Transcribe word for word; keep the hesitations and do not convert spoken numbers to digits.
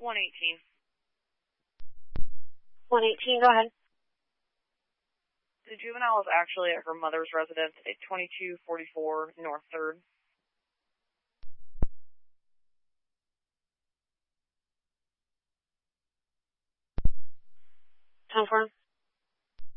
one eighteen. one eighteen, go ahead. The juvenile is actually at her mother's residence at twenty-two forty-four North third. Confirm.